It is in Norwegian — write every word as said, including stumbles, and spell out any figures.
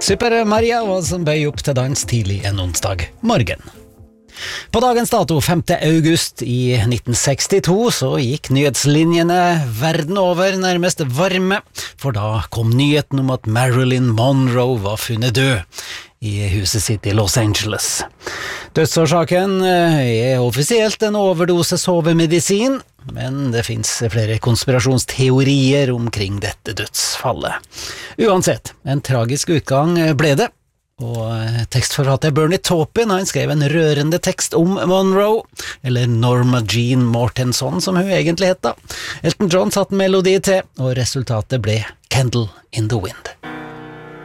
Super Maria was en bøy opp til dans tidlig en onsdag morgen. På dagens dato, femte august i nitten sekstito, så gikk nyhetslinjene verden over nærmest varme, for da kom nyheten om at Marilyn Monroe var funnet død i huset sitt i Los Angeles. Dødsårsaken er offisielt en overdose sovemedisin, men det finnes flere konspirasjonsteorier omkring dette dødsfallet. Uansett, en tragisk utgang ble det, og tekstforfatter Bernie Taupin han skrev en rørende tekst om Monroe, eller Norma Jean Mortenson som hun egentlig het da. Elton John satte melodi til, og resultatet ble Candle in the Wind.